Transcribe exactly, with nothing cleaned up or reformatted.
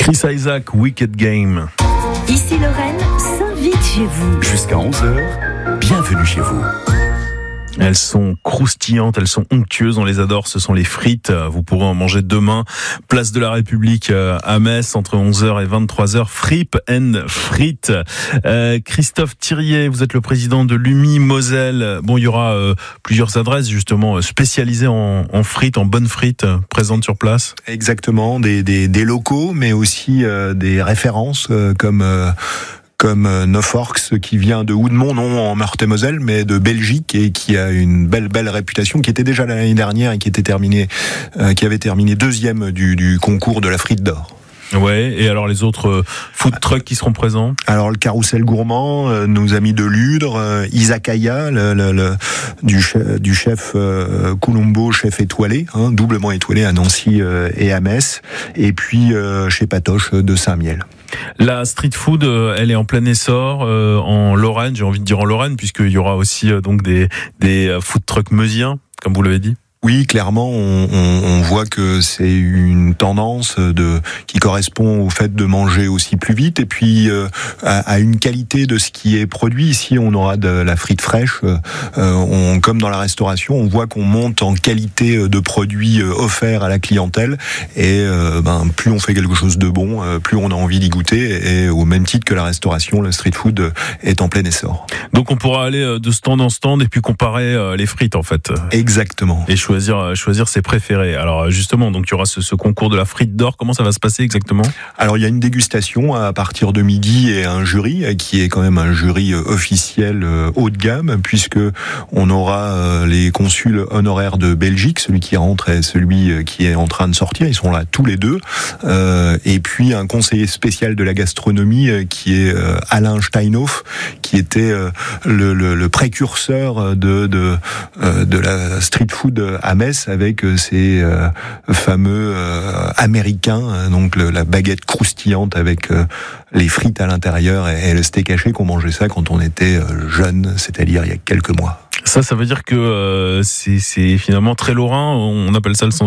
Chris Isaak, Wicked Game. Ici Lorraine s'invite chez vous. Jusqu'à onze heures, bienvenue chez vous. Elles sont croustillantes, elles sont onctueuses, on les adore, ce sont les frites. Vous pourrez en manger demain, place de la République à Metz, entre onze heures et vingt-trois heures, Fripe and Frites. Euh, Christophe Thirier, vous êtes le président de l'U M I Moselle. Bon, il y aura euh, plusieurs adresses justement spécialisées en, en frites, en bonnes frites, euh, présentes sur place. Exactement, des, des, des locaux, mais aussi euh, des références euh, comme... Euh, comme Noforks qui vient de Houdemont, non en Meurthe-et-Moselle, mais de Belgique et qui a une belle belle réputation, qui était déjà l'année dernière et qui était terminé, euh, qui avait terminé deuxième du, du concours de la frite d'or. Ouais, et alors les autres euh, food trucks qui seront présents? Alors le Carrousel Gourmand, euh, nos amis de Ludre, euh, Izakaya, le, le, le, du, chef, du chef euh, Colombo, chef étoilé, hein, doublement étoilé à Nancy euh, et à Metz, et puis euh, chez Patoche de Saint-Miel. La street food, elle est en plein essor euh, en Lorraine, j'ai envie de dire en Lorraine, puisqu'il y aura aussi euh, donc des, des food trucks meusiens, comme vous l'avez dit. Oui, clairement, on, on, on voit que c'est une tendance de qui correspond au fait de manger aussi plus vite et puis euh, à, à une qualité de ce qui est produit. Ici, on aura de la frite fraîche. Euh, on, comme dans la restauration, on voit qu'on monte en qualité de produits offerts à la clientèle et euh, ben plus on fait quelque chose de bon, plus on a envie d'y goûter. Et au même titre que la restauration, le street food est en plein essor. Donc, on pourra aller de stand en stand et puis comparer les frites en fait. Exactement. Et choisir choisir ses préférés. Alors justement, donc il y aura ce, ce concours de la frite d'or. Comment ça va se passer exactement? Alors il y a une dégustation à partir de midi et un jury qui est quand même un jury officiel haut de gamme puisque on aura les consuls honoraires de Belgique, celui qui rentre et celui qui est en train de sortir. Ils sont là tous les deux. Euh, et puis un conseiller spécial de la gastronomie qui est Alain Steinhoff, qui était le, le, le précurseur de de de la street food à Metz, avec ces euh, fameux euh, américains, donc le, la baguette croustillante avec euh, les frites à l'intérieur et, et le steak haché, qu'on mangeait ça quand on était euh, jeune, c'est-à-dire il y a quelques mois. Ça, ça veut dire que euh, c'est, c'est finalement très lorrain, on appelle ça le